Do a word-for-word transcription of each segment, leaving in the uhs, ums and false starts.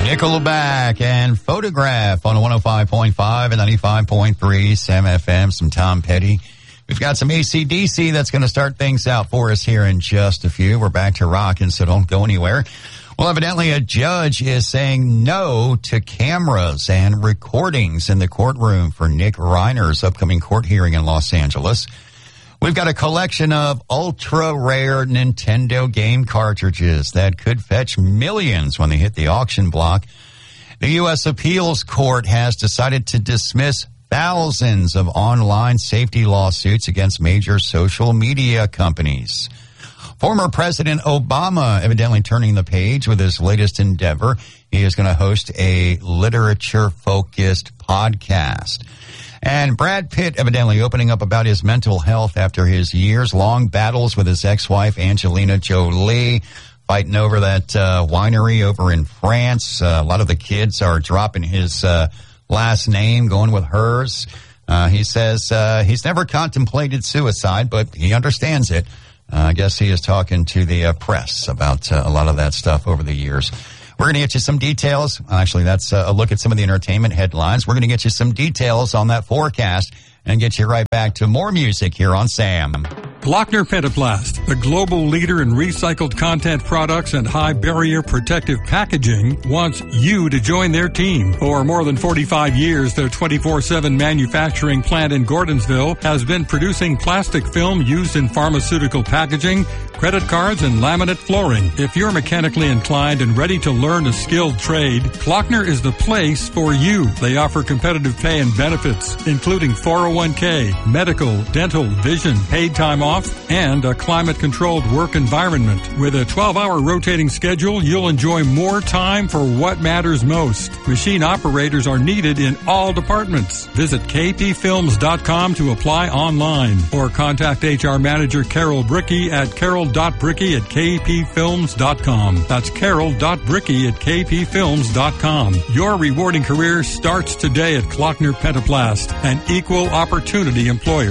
Nickelback and Photograph on one oh five point five and ninety-five point three Sam F M. Some Tom Petty. We've got some A C D C that's going to start things out for us here in just a few. We're back to rocking, so don't go anywhere. Well, evidently a judge is saying no to cameras and recordings in the courtroom for Nick Reiner's upcoming court hearing in Los Angeles. We've got a collection of ultra-rare Nintendo game cartridges that could fetch millions when they hit the auction block. The U S Appeals Court has decided to dismiss thousands of online safety lawsuits against major social media companies. Former President Obama evidently turning the page with his latest endeavor. He is going to host a literature-focused podcast. And Brad Pitt evidently opening up about his mental health after his years-long battles with his ex-wife, Angelina Jolie, fighting over that uh, winery over in France. Uh, a lot of the kids are dropping his uh, last name, going with hers. Uh, he says uh, he's never contemplated suicide, but he understands it. Uh, I guess he is talking to the uh, press about uh, a lot of that stuff over the years. We're going to get you some details. Actually, that's a look at some of the entertainment headlines. We're going to get you some details on that forecast and get you right back to more music here on Sam. Klockner Pentaplast, the global leader in recycled content products and high barrier protective packaging, wants you to join their team. For more than forty-five years, their twenty-four seven manufacturing plant in Gordonsville has been producing plastic film used in pharmaceutical packaging, credit cards, and laminate flooring. If you're mechanically inclined and ready to learn a skilled trade, Klockner is the place for you. They offer competitive pay and benefits, including four oh one k, medical, dental, vision, paid time off, and a climate-controlled work environment. With a twelve-hour rotating schedule, you'll enjoy more time for what matters most. Machine operators are needed in all departments. Visit k p films dot com to apply online, or contact H R Manager Carol Brickey at carol dot brickey at k p films dot com. That's carol dot brickey at k p films dot com. Your rewarding career starts today at Klockner Pentaplast, an equal opportunity employer.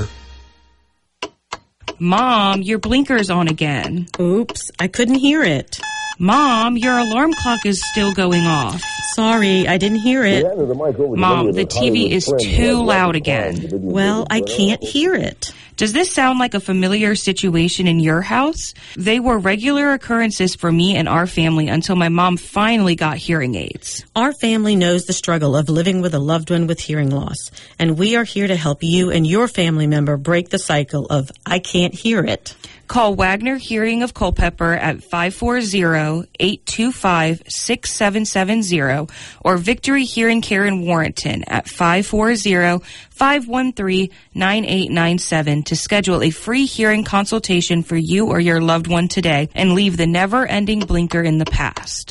Mom, your blinker's on again. Oops, I couldn't hear it. Mom, your alarm clock is still going off. Sorry, I didn't hear it. Mom, the T V is too loud again. Well, I can't hear it. Does this sound like a familiar situation in your house? They were regular occurrences for me and our family until my mom finally got hearing aids. Our family knows the struggle of living with a loved one with hearing loss, and we are here to help you and your family member break the cycle of I can't hear it. Call Wagner Hearing of Culpeper at five four zero, eight two five, six seven seven zero or Victory Hearing Care in Warrenton at five four zero, five one three, nine eight nine seven to schedule a free hearing consultation for you or your loved one today and leave the never-ending blinker in the past.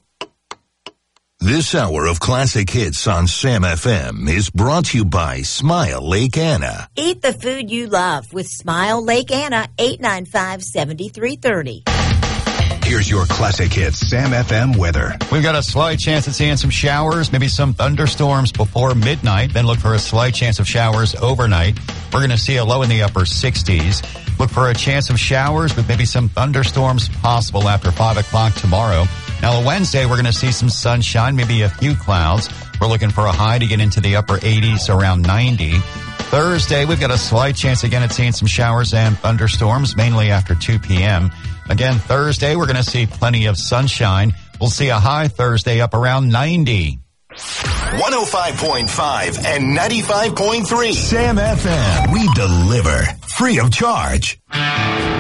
This hour of classic hits on Sam F M is brought to you by Smile Lake Anna. Eat the food you love with Smile Lake Anna, eight nine five, seven three three zero. Here's your classic hits Sam F M weather. We've got a slight chance of seeing some showers, maybe some thunderstorms before midnight. Then look for a slight chance of showers overnight. We're going to see a low in the upper sixties. Look for a chance of showers with maybe some thunderstorms possible after five o'clock tomorrow. Now, on Wednesday, we're going to see some sunshine, maybe a few clouds. We're looking for a high to get into the upper eighties, around ninety. Thursday, we've got a slight chance again at seeing some showers and thunderstorms, mainly after two p.m. Again, Thursday, we're going to see plenty of sunshine. We'll see a high Thursday up around ninety. one oh five point five and ninety-five point three Sam F M. We deliver free of charge.